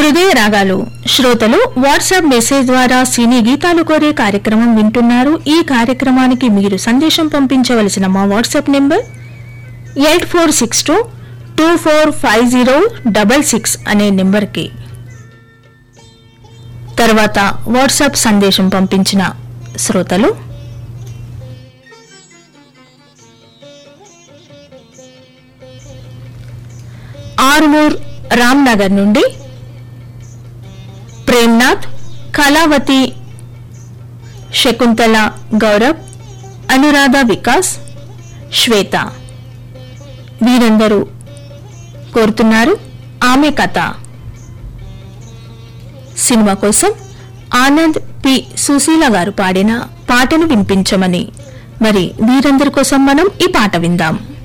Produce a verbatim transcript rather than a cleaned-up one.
హృదయ రాగాలు శ్రోతలు వాట్సాప్ మెసేజ్ ద్వారా సినీ గీతాలు కోరే కార్యక్రమం వింటున్నారు. ఈ కార్యక్రమానికి మీరు సందేశం పంపించవలసిన మా WhatsApp number eight four six two two four five zero double six అనే నెంబర్కి. తర్వాత వాట్సాప్ సందేశం పంపించిన శ్రోతలు ఆర్మూర్ రామ్నగర్ నుండి ప్రేమ్నాథ్, కళావతి, శకుంతల, గౌరవ్, అనురాధ, వికాస్, శ్వేత వీరందరూ కోరుతున్నారు ఆమె కథ సినిమా కోసం ఆనంద్ పి సుశీల గారు పాడిన పాటను వినిపించమని. మరి వీరందరి కోసం మనం ఈ పాట విందాం.